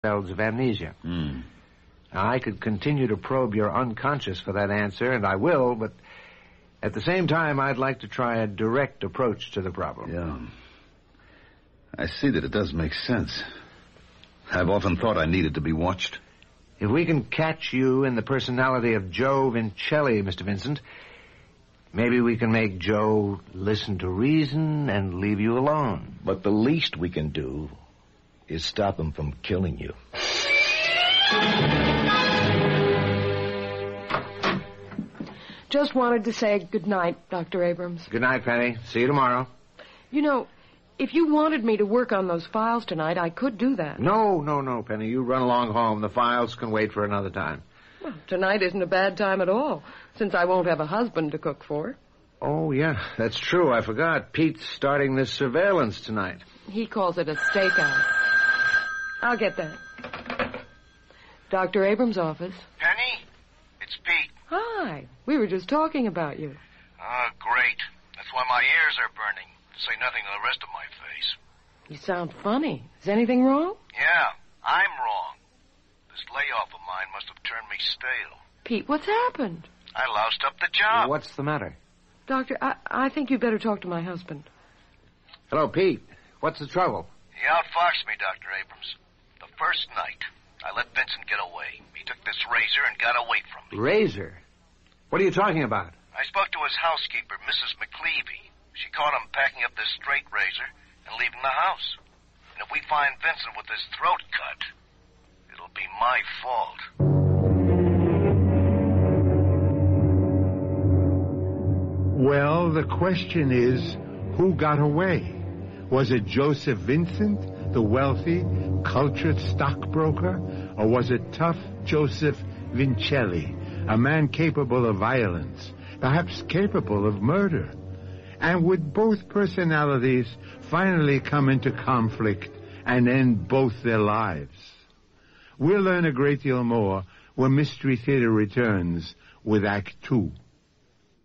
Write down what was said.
cells of amnesia. Now, I could continue to probe your unconscious for that answer, and I will, but at the same time, I'd like to try a direct approach to the problem. Yeah. I see that it does make sense. I've often thought I needed to be watched. If we can catch you in the personality of Joe Vincelli, Mr. Vincent, maybe we can make Joe listen to reason and leave you alone. But the least we can do is stop him from killing you. Just wanted to say good night, Dr. Abrams. Good night, Penny. See you tomorrow. You know, if you wanted me to work on those files tonight, I could do that. No, Penny. You run along home. The files can wait for another time. Well, tonight isn't a bad time at all, since I won't have a husband to cook for. Oh, yeah, that's true. I forgot. Pete's starting this surveillance tonight. He calls it a stakeout. I'll get that. Dr. Abrams' office. Penny, it's Pete. Hi. We were just talking about you. Oh, great. That's why my ears are burning, to say nothing of the rest of my face. You sound funny. Is anything wrong? Yeah, I'm wrong. This layoff of mine must have turned me stale. Pete, what's happened? I loused up the job. What's the matter? Doctor, I think you'd better talk to my husband. Hello, Pete. What's the trouble? He outfoxed me, Dr. Abrams. The first night, I let Vincent get away. He took this razor and got away from me. Razor? What are you talking about? I spoke to his housekeeper, Mrs. McLeavy. She caught him packing up this straight razor and leaving the house. And if we find Vincent with his throat cut, it'll be my fault. Well, the question is, who got away? Was it Joseph Vincent, the wealthy, cultured stockbroker? Or was it tough Joseph Vincelli, a man capable of violence, perhaps capable of murder? And would both personalities finally come into conflict and end both their lives? We'll learn a great deal more when Mystery Theater returns with Act 2.